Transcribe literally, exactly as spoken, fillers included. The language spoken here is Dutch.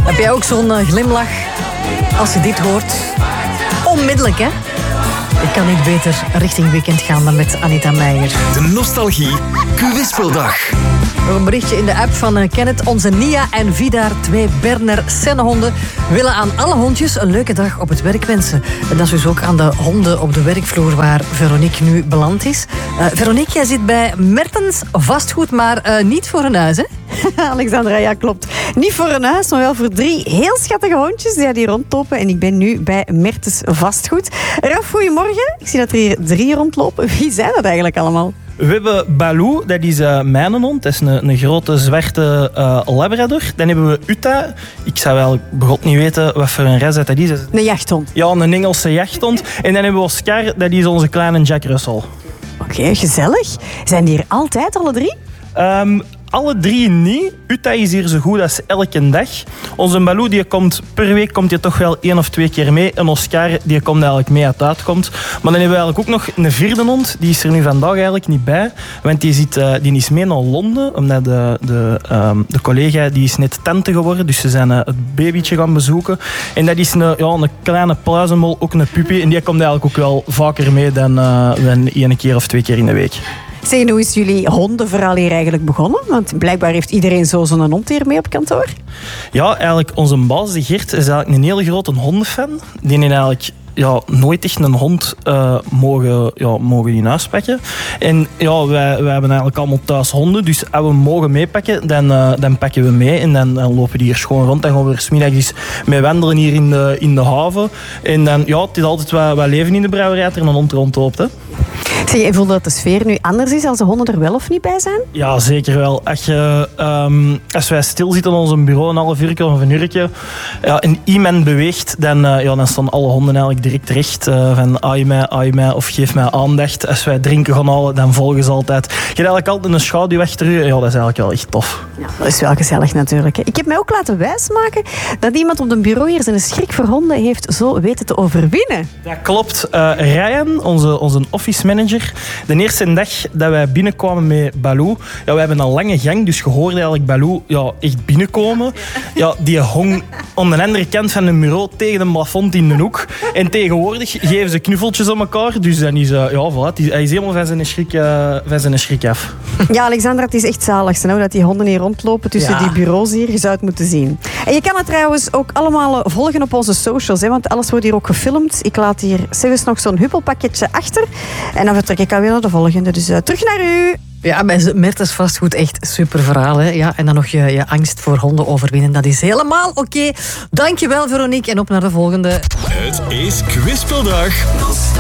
Heb jij ook zo'n uh, glimlach als je dit hoort? Onmiddellijk, hè? Ik kan niet beter richting weekend gaan dan met Anita Meijer. De Nostalgie Quizspeldag. Nog een berichtje in de app van uh, Kenneth. Onze Nia en Vidar, twee Berner Sennehonden, willen aan alle hondjes een leuke dag op het werk wensen. En dat is dus ook aan de honden op de werkvloer waar Veronique nu beland is. Uh, Veronique, jij zit bij Mertens Vastgoed, maar uh, niet voor een huis, hè? Alexandra, ja, klopt. Niet voor een huis, maar wel voor drie heel schattige hondjes die hier rondlopen. En ik ben nu bij Mertens Vastgoed. Raf, goedemorgen. Ik zie dat er hier drie rondlopen. Wie zijn dat eigenlijk allemaal? We hebben Baloo, dat is uh, mijn hond. Dat is een, een grote zwarte uh, labrador. Dan hebben we Uta. Ik zou wel begot niet weten wat voor een ras dat is. Een jachthond. Ja, een Engelse jachthond. En dan hebben we Oscar, dat is onze kleine Jack Russell. Oké, okay, gezellig. Zijn die hier altijd, alle drie? Um, alle drie niet. Uta is hier zo goed als elke dag. Onze Baloo die komt per week komt die toch wel één of twee keer mee. En Oscar die komt eigenlijk mee uit uitkomt. Maar dan hebben we eigenlijk ook nog een vierde hond. Die is er nu vandaag eigenlijk niet bij. Want die, zit, uh, die is mee naar Londen. Omdat de, de, um, de collega die is net tante geworden. Dus ze zijn uh, het babytje gaan bezoeken. En dat is een, ja, een kleine pluizenmol, ook een puppy. En die komt eigenlijk ook wel vaker mee dan, uh, dan één keer of twee keer in de week. Zeg, hoe is jullie hondenverhaal hier eigenlijk begonnen? Want blijkbaar heeft iedereen zo zo'n hond hier mee op kantoor. Ja, eigenlijk onze baas, de Geert, is eigenlijk een hele grote hondenfan. Die heeft eigenlijk ja, nooit echt een hond uh, mogen, ja, mogen in huis pakken. En ja, wij, wij hebben eigenlijk allemaal thuis honden. Dus als we mogen meepakken, dan, uh, dan pakken we mee. En dan, dan lopen die hier schoon rond. Dan gaan we er 's middags eens mee wandelen hier in de, in de haven. En dan, ja, het is altijd wat, wat leven in de brouwerij dat er een hond rondloopt, hè. Zeg, je voelt dat de sfeer nu anders is als de honden er wel of niet bij zijn? Ja, zeker wel. Als, je, um, als wij stilzitten op ons bureau, een half uurtje of een uurtje, ja, en iemand beweegt, dan, uh, ja, dan staan alle honden eigenlijk direct recht. Uh, van aai mij, aai mij of geef mij aandacht. Als wij drinken gaan halen, dan volgen ze altijd. Je hebt eigenlijk altijd een schaduw achter je. Ja, dat is eigenlijk wel echt tof. Ja, dat is wel gezellig natuurlijk. Hè. Ik heb mij ook laten wijsmaken dat iemand op een bureau hier zijn schrik voor honden heeft zo weten te overwinnen. Dat klopt. Uh, Ryan, onze, onze office manager, de eerste dag dat wij binnenkwamen met Baloo, ja, we hebben een lange gang, dus je hoorde eigenlijk Baloo ja, echt binnenkomen. Ja, die hong aan de andere kant van een bureau tegen een plafond in de hoek. En tegenwoordig geven ze knuffeltjes aan elkaar, dus dan is, uh, ja, voilà, hij is helemaal van zijn schrik, uh, van zijn schrik af. Ja, Alexandra, het is echt zalig nou, dat die honden hier rondlopen tussen ja. die bureaus hier. Je zou het moeten zien. En je kan het trouwens ook allemaal volgen op onze socials, hè, want alles wordt hier ook gefilmd. Ik laat hier zelfs nog zo'n huppelpakketje achter. En dan vertrek ik alweer naar de volgende. Dus uh, terug naar u. Ja, bij Mertens Vastgoed echt super verhaal. Hè? Ja, en dan nog je, je angst voor honden overwinnen. Dat is helemaal oké. Okay. Dankjewel, Veronique. En op naar de volgende. Het is Quizspeldag.